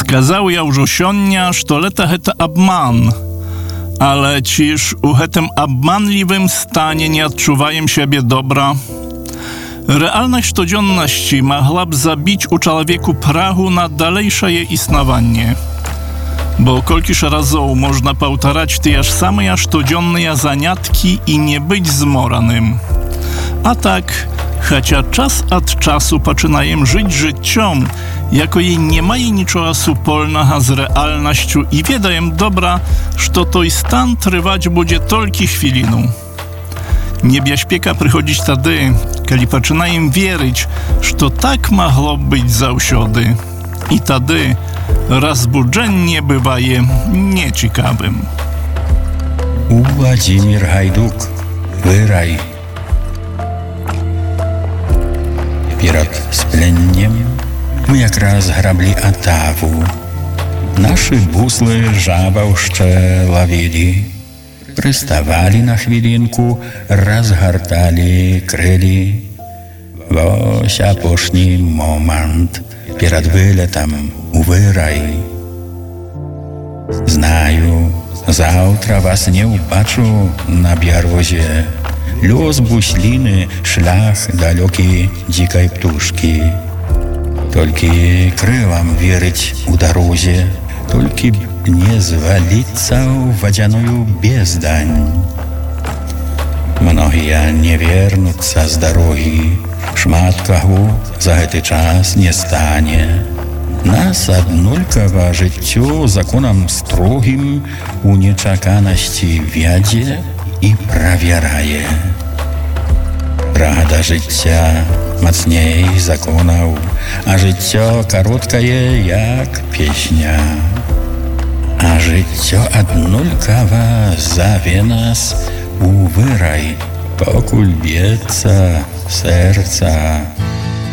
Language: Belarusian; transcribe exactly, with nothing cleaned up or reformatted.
Сказаў я ўжо сёння, што лета гэта абман, але ці ж у гэтым абманлівым стане не адчуваем сябе добра? Realność codzienności mogła by zabić u człowieku prahu na dalejsze istnowanie. Bo kolkiż razów można powtarzać te aż same aż codzienne zaniatki i nie być zmoranym. A tak, chociaż czas od czasu zaczynajem żyć życiom, jako jej nie ma jej niczego supolnego z realnością i wiedajem dobra, że to i stan trwać będzie tylko chwilinu. Niebieśpieka przychodzić wtedy, kiedy zaczynajem wierzyć, że tak mogło być zawsiody. I wtedy rozbudzenie bywaje nieciekawym. Władimir Hajduk, wyraj. Перед спленнем мы якраз граблі атаву. Нашы буслы жабаўшчэ лавілі, прыставалі на хвілінку, разгарталі крылі. Вось апошні момант перад вылетам у вырай. Знаю, заўтра вас не ўбачу на бярозе. Лёс бусліны, шлях далёкі дзікай птушкі. Толькі крылам верыць у дарозе, толькі не зваліцца ў вадзяную бездань. Многія не вернуцца з дарогі, шмат каго за гэты час не стане. Нас аднолькава жыццё законам строгім у нечаканасці вядзе і правярае. Рада жыцця мацней законаў, а жыццё кароткае, як песня. А жыццё аднолькава заве нас у вырай, пакуль б'ецца сэрца.